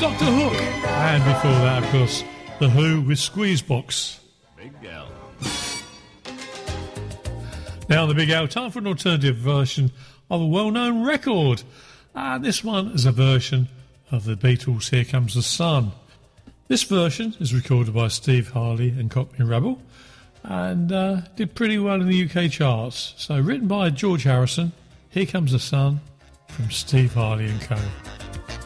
Dr. Hook. And before that, of course, The Who with Squeezebox. Big Al. Now, the Big Al, time for an alternative version of a well-known record. This one is a version of the Beatles' Here Comes the Sun. This version is recorded by Steve Harley and Cockney Rebel and did pretty well in the UK charts. So, written by George Harrison, Here Comes the Sun from Steve Harley and Co.